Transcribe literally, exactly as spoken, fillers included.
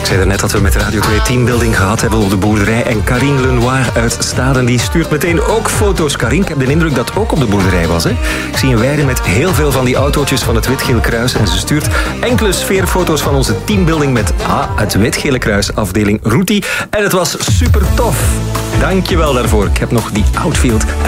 zei net dat we met Radio twee teambuilding gehad hebben op de boerderij. En Karine Lenoir uit Staden die stuurt meteen ook foto's. Karine, ik heb de indruk dat het ook op de boerderij was. Hè? Ik zie een weide met heel veel van die autootjes van het Wit-Geel Kruis. En ze stuurt enkele sfeerfoto's van onze teambuilding met ah, het Wit-Gele Kruis afdeling Roetie. En het was super tof. Dank je wel daarvoor. Ik heb nog die outfield